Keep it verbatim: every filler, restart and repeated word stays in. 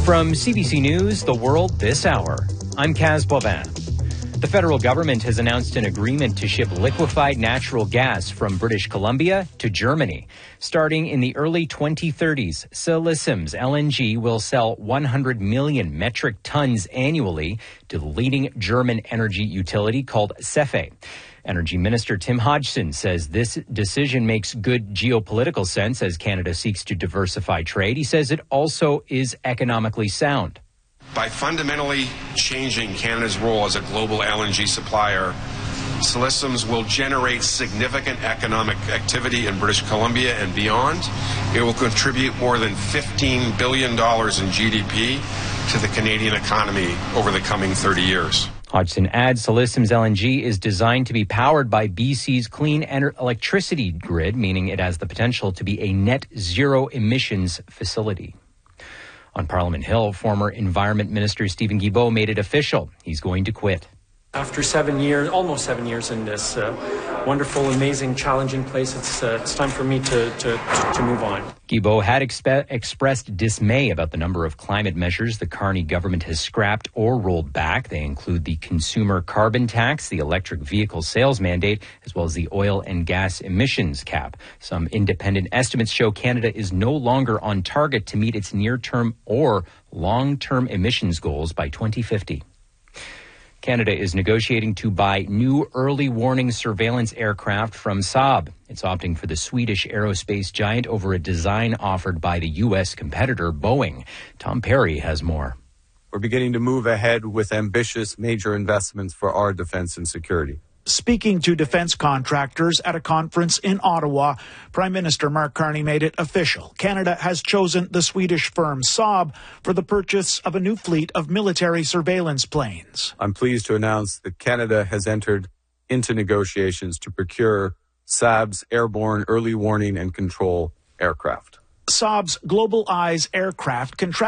From C B C News, The World This Hour, I'm Kaz Bovin. The federal government has announced an agreement to ship liquefied natural gas from British Columbia to Germany. Starting in the early twenty thirties, Siliceums L N G will sell one hundred million metric tons annually to the leading German energy utility called SEFE. Energy Minister Tim Hodgson says this decision makes good geopolitical sense as Canada seeks to diversify trade. He says it also is economically sound. By fundamentally changing Canada's role as a global L N G supplier, Siliceums will generate significant economic activity in British Columbia and beyond. It will contribute more than fifteen billion dollars in G D P to the Canadian economy over the coming thirty years. Hodgson adds Siliceums L N G is designed to be powered by B C's clean electricity grid, meaning it has the potential to be a net zero emissions facility. On Parliament Hill, former Environment Minister Steven Guilbeault made it official. He's going to quit. After seven years, almost seven years in this uh, wonderful, amazing, challenging place, it's uh, it's time for me to to, to move on. Guilbeault had expe- expressed dismay about the number of climate measures the Carney government has scrapped or rolled back. They include the consumer carbon tax, the electric vehicle sales mandate, as well as the oil and gas emissions cap. Some independent estimates show Canada is no longer on target to meet its near-term or long-term emissions goals by twenty fifty. Canada is negotiating to buy new early warning surveillance aircraft from Saab. It's opting for the Swedish aerospace giant over a design offered by the U S competitor Boeing. Tom Perry has more. We're beginning to move ahead with ambitious major investments for our defense and security. Speaking to defense contractors at a conference in Ottawa, Prime Minister Mark Carney made it official. Canada has chosen the Swedish firm Saab for the purchase of a new fleet of military surveillance planes. I'm pleased to announce that Canada has entered into negotiations to procure Saab's airborne early warning and control aircraft. Saab's Global Eyes aircraft contract